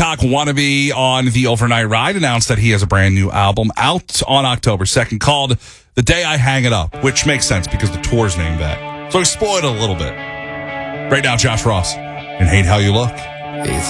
Hancock wannabe on the Overnight Ride announced that he has a brand new album out on October 2nd called The Day I Hang It Up, which makes sense because the tour's named that. So I spoiled it a little bit. Right now, Josh Ross and Hate How You Look.